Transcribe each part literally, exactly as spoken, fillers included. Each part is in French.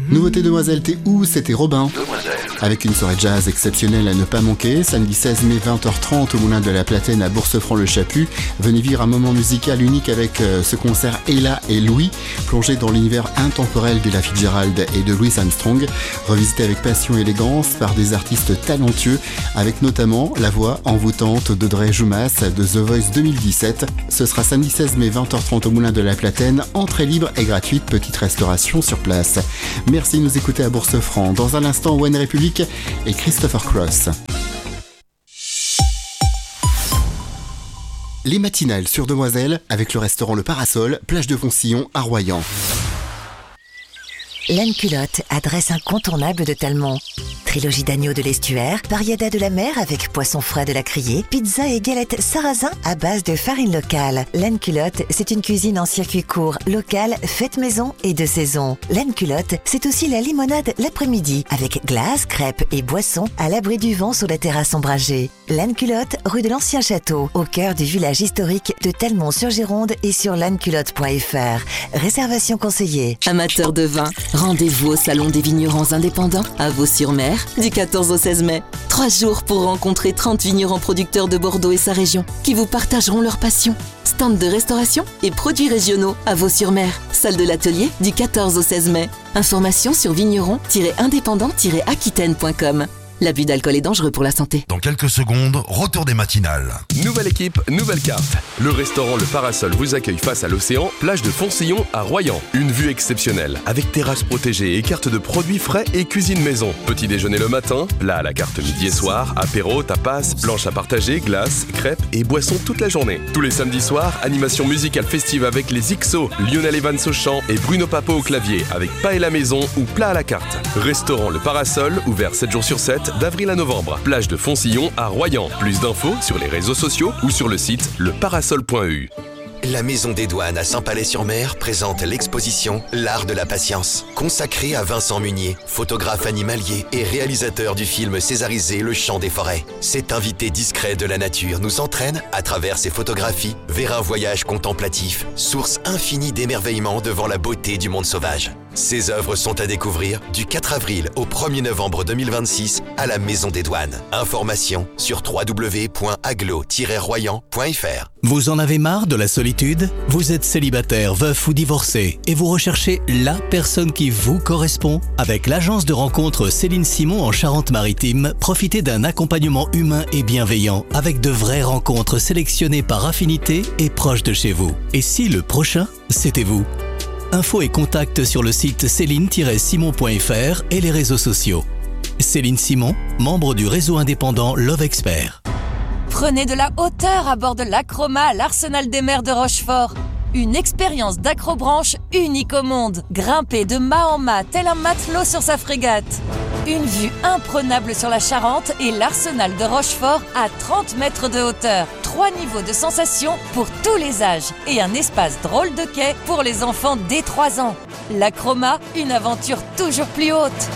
Nouveauté Demoiselle, t'es où? C'était Robin. Avec une soirée jazz exceptionnelle à ne pas manquer, samedi seize mai vingt heures trente au Moulin de la Platène à Bourse-Franc-le-Chaput. Venez vivre un moment musical unique avec euh, ce concert Ella et Louis, plongé dans l'univers intemporel d'Ella Fitzgerald et de Louis Armstrong, revisité avec passion et élégance par des artistes talentueux, avec notamment la voix envoûtante d'Audrey Joumas de The Voice deux mille dix-sept. Ce sera samedi seize mai vingt heures trente au Moulin de la Platène, entrée libre et gratuite, petite restauration sur place. Merci de nous écouter à Bourse-Franc. Dans un instant, One République et Christopher Cross. Les matinales sur Demoiselle avec le restaurant Le Parasol, plage de Foncillon à Royan. Laine Culotte, adresse incontournable de Talmont. Trilogie d'agneau de l'estuaire, variada de la mer avec poisson frais de la Criée, pizza et galettes sarrasin à base de farine locale. Laine Culotte, c'est une cuisine en circuit court, locale, faite maison et de saison. Laine Culotte, c'est aussi la limonade l'après-midi avec glace, crêpes et boissons à l'abri du vent sur la terrasse ombragée. Laine Culotte, rue de l'Ancien Château, au cœur du village historique de Talmont-sur-Gironde et sur laine culotte point f r. Réservation conseillée. Amateurs de vin, rendez-vous au Salon des vignerons indépendants à Vaux-sur-Mer du quatorze au seize mai. Trois jours pour rencontrer trente vignerons producteurs de Bordeaux et sa région qui vous partageront leur passion. Stand de restauration et produits régionaux à Vaux-sur-Mer. Salle de l'atelier du quatorze au seize mai. Informations sur vigneron tiret indépendant tiret aquitaine point com. L'abus d'alcool est dangereux pour la santé. Dans quelques secondes, retour des matinales. Nouvelle équipe, nouvelle carte. Le restaurant Le Parasol vous accueille face à l'océan, plage de Foncillon à Royan. Une vue exceptionnelle, avec terrasse protégée et carte de produits frais et cuisine maison. Petit déjeuner le matin, plat à la carte midi et soir, apéro, tapas, planche à partager, glace, crêpes et boissons toute la journée. Tous les samedis soirs, animation musicale festive avec les X O, Lionel Evans au chant et Bruno Papo au clavier, avec paella maison ou plat à la carte. Restaurant Le Parasol, ouvert sept jours sur sept, d'avril à novembre. Plage de Foncillon à Royan. Plus d'infos sur les réseaux sociaux ou sur le site le parasol point e u. La Maison des Douanes à Saint-Palais-sur-Mer présente l'exposition L'Art de la Patience, consacrée à Vincent Munier, photographe animalier et réalisateur du film césarisé Le Chant des Forêts. Cet invité discret de la nature nous entraîne, à travers ses photographies, vers un voyage contemplatif, source infinie d'émerveillement devant la beauté du monde sauvage. Ces œuvres sont à découvrir du quatre avril au premier novembre deux mille vingt-six à la Maison des Douanes. Informations sur w w w point aglo tiret royan point f r. Vous en avez marre de la solitude? Vous êtes célibataire, veuf ou divorcé et vous recherchez la personne qui vous correspond? Avec l'agence de rencontre Céline Simon en Charente-Maritime, profitez d'un accompagnement humain et bienveillant avec de vraies rencontres sélectionnées par affinité et proches de chez vous. Et si le prochain, c'était vous? Infos et contacts sur le site céline tiret simon point f r et les réseaux sociaux. Céline Simon, membre du réseau indépendant Love Expert. Prenez de la hauteur à bord de l'Acroma à l'Arsenal des mers de Rochefort. Une expérience d'acrobranche unique au monde. Grimpez de mât en mât tel un matelot sur sa frégate. Une vue imprenable sur la Charente et l'Arsenal de Rochefort à trente mètres de hauteur. Trois niveaux de sensations pour tous les âges et un espace drôle de quai pour les enfants dès trois ans. L'Acroma, une aventure toujours plus haute.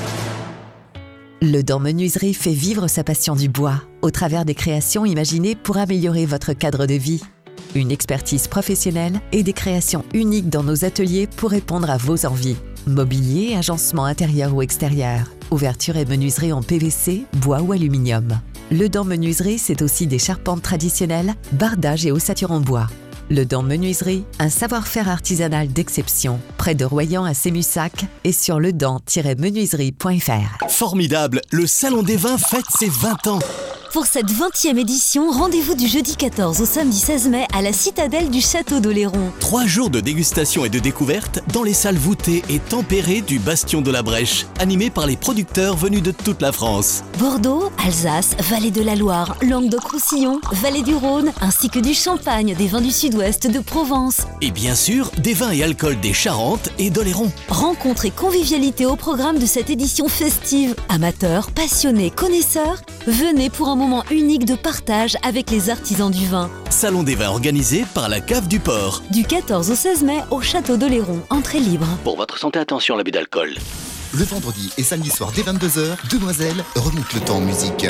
Le Dent Menuiserie fait vivre sa passion du bois au travers des créations imaginées pour améliorer votre cadre de vie. Une expertise professionnelle et des créations uniques dans nos ateliers pour répondre à vos envies. Mobilier, agencement intérieur ou extérieur. Ouverture et menuiserie en P V C, bois ou aluminium. Le Dent Menuiserie, c'est aussi des charpentes traditionnelles, bardage et ossature en bois. Le Dent Menuiserie, un savoir-faire artisanal d'exception, près de Royan à Sémussac et sur le dent tiret menuiserie point f r. Formidable, le Salon des Vins fête ses vingt ans. Pour cette vingtième édition, rendez-vous du jeudi quatorze au samedi seize mai à la citadelle du Château d'Oléron. Trois jours de dégustation et de découverte dans les salles voûtées et tempérées du Bastion de la Brèche, animées par les producteurs venus de toute la France. Bordeaux, Alsace, Vallée de la Loire, Languedoc-Roussillon, Vallée du Rhône, ainsi que du Champagne, des vins du Sud-Ouest de Provence. Et bien sûr, des vins et alcools des Charentes et d'Oléron. Rencontre et convivialité au programme de cette édition festive. Amateurs, passionnés, connaisseurs, venez pour un moment unique de partage avec les artisans du vin. Salon des vins organisé par la Cave du Port. Du quatorze au seize mai au Château d'Oléron. Entrée libre. Pour votre santé, attention à l'abus d'alcool. Le vendredi et samedi soir dès vingt-deux heures, Demoiselle remonte le temps en musique.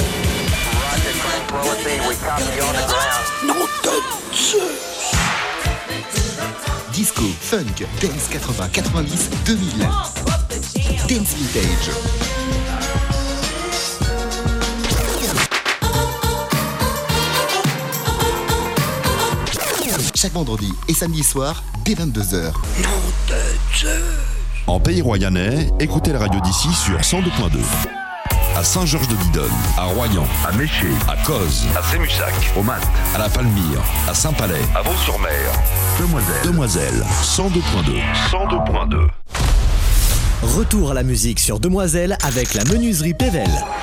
Non de Zeus. Disco, funk, dance quatre-vingts, quatre-vingt-dix, deux mille. Dance Dance Vintage. Chaque vendredi et samedi soir, dès vingt-deux heures. En Pays Royannais, écoutez la radio d'ici sur cent deux point deux. À Saint-Georges-de-Didonne, à Royan, à Méché, à Cozes, à Sémussac, au Mat, à la Palmyre, à Saint-Palais, à Vaux-sur-Mer, Demoiselle, Demoiselle, cent deux point deux. cent deux point deux. Retour à la musique sur Demoiselle avec la menuiserie Pével.